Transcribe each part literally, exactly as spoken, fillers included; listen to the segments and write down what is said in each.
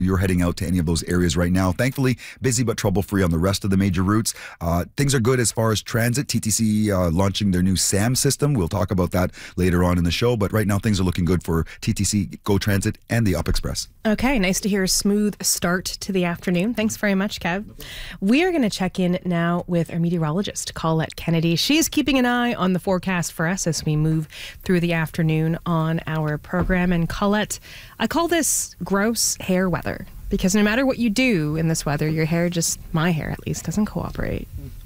you're heading out to any of those areas right now. Thankfully, busy but trouble-free on the rest of the major routes. Uh, things are good as far as transit. T T C uh, launching their new SAM system. We'll talk about that later on in the show, but right now things are looking good for T T C, Go Transit, and the Up Express. Okay, nice to hear a smooth start to the afternoon. Thanks very much, Kev. We are going to check in now with our meteorologist, Colette Kennedy. She is keeping an eye on the forecast for us as we move through the afternoon on our program. And Colette, I call this gross hair weather because no matter what you do in this weather, your hair just, my hair at least, doesn't cooperate.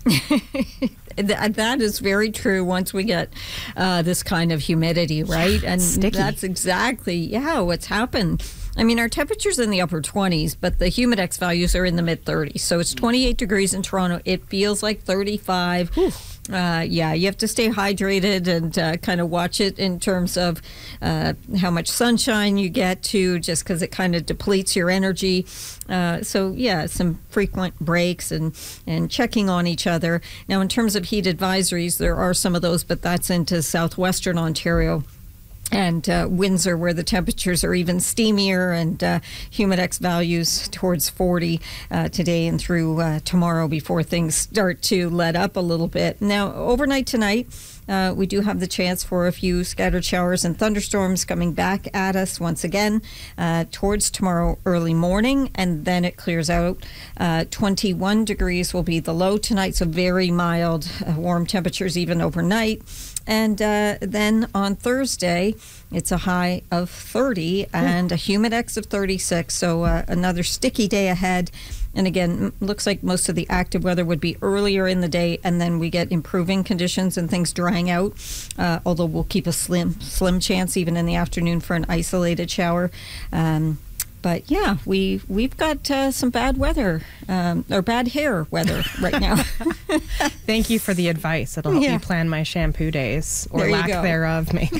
That is very true once we get uh, this kind of humidity, right? Yeah, and sticky. That's exactly, yeah, what's happened. I mean, our temperature's in the upper twenties, but the humidex values are in the mid thirties. So it's twenty-eight degrees in Toronto. It feels like thirty-five. Uh, yeah, you have to stay hydrated and uh, kind of watch it in terms of uh, how much sunshine you get to, just because it kind of depletes your energy. Uh, so, yeah, some frequent breaks and, and checking on each other. Now, in terms of heat advisories, there are some of those, but that's into southwestern Ontario and uh, Windsor, where the temperatures are even steamier, and uh, humidex values towards forty uh, today and through uh, tomorrow before things start to let up a little bit. Now, overnight tonight, Uh, we do have the chance for a few scattered showers and thunderstorms coming back at us once again uh, towards tomorrow early morning, and then it clears out. Uh, twenty-one degrees will be the low tonight, so very mild, uh, warm temperatures even overnight. And uh, then on Thursday, it's a high of thirty and a humidex of thirty-six, so uh, another sticky day ahead. And again, looks like most of the active weather would be earlier in the day, and then we get improving conditions and things drying out, uh, although we'll keep a slim slim chance even in the afternoon for an isolated shower. Um, but yeah, we, we've got uh, some bad weather, um, or bad hair weather right now. Thank you for the advice. It'll help Yeah. me plan my shampoo days, or There you lack go. thereof, maybe.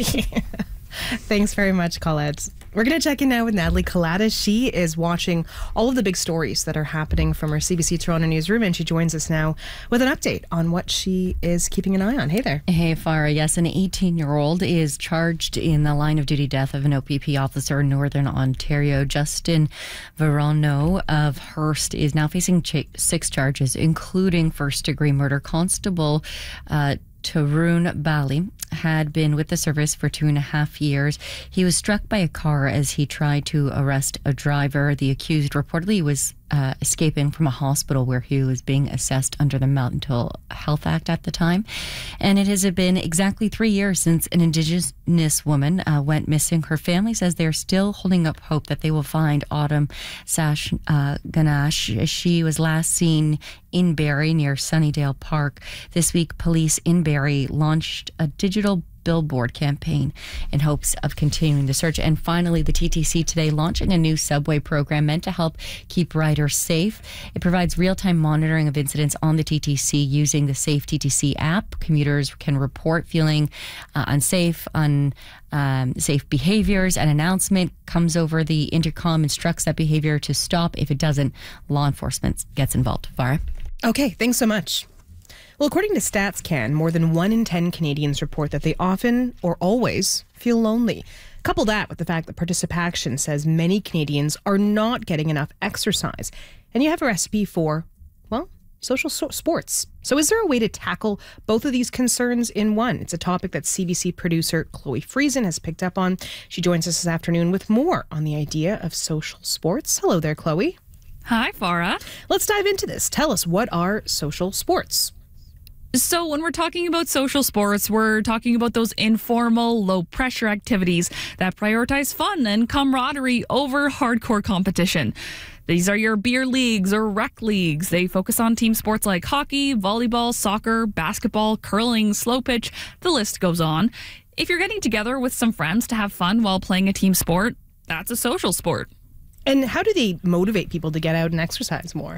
Thanks very much, Colette. We're going to check in now with Natalie Collada. She is watching all of the big stories that are happening from our C B C Toronto newsroom, and she joins us now with an update on what she is keeping an eye on. Hey there. Hey, Farah. Yes, an eighteen-year-old is charged in the line-of-duty death of an O P P officer in Northern Ontario. Justin Veronneau of Hearst is now facing ch- six charges, including first-degree murder. Constable uh, Tarun Bali had been with the service for two and a half years. He was struck by a car as he tried to arrest a driver. The accused reportedly was uh, escaping from a hospital where he was being assessed under the Mental Health Act at the time. And it has been exactly three years since an Indigenous woman uh, went missing. Her family says they're still holding up hope that they will find Autumn Sash uh, Ganache. She was last seen in Barrie near Sunnydale Park. This week, police in Barrie launched a digital billboard campaign in hopes of continuing the search. And finally, the T T C today launching a new subway program meant to help keep riders safe. It provides real-time monitoring of incidents on the T T C using the Safe T T C app. Commuters can report feeling uh, unsafe, un Um, safe behaviors. An announcement comes over the intercom, instructs that behavior to stop. If it doesn't, law enforcement gets involved. Farah? Okay, thanks so much. Well, according to StatsCan, more than one in ten Canadians report that they often or always feel lonely. Couple that with the fact that Participaction says many Canadians are not getting enough exercise. And you have a recipe for, well, social so- sports. So is there a way to tackle both of these concerns in one? It's a topic that C B C producer Chloe Friesen has picked up on. She joins us this afternoon with more on the idea of social sports. Hello there, Chloe. Hi, Farah. Let's dive into this. Tell us, what are social sports? So when we're talking about social sports, we're talking about those informal, low-pressure activities that prioritize fun and camaraderie over hardcore competition. These are your beer leagues or rec leagues. They focus on team sports like hockey, volleyball, soccer, basketball, curling, slow pitch. The list goes on. If you're getting together with some friends to have fun while playing a team sport, that's a social sport. And how do they motivate people to get out and exercise more?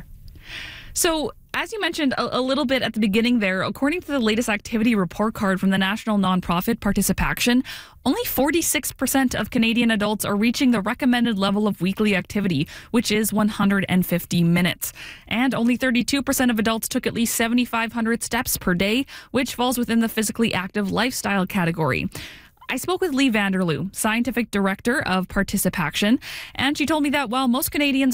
So, as you mentioned a, a little bit at the beginning there, according to the latest activity report card from the national nonprofit Participaction, only forty-six percent of Canadian adults are reaching the recommended level of weekly activity, which is one hundred fifty minutes. And only thirty-two percent of adults took at least seven thousand five hundred steps per day, which falls within the physically active lifestyle category. I spoke with Lee Vanderloo, scientific director of Participaction, and she told me that while most Canadians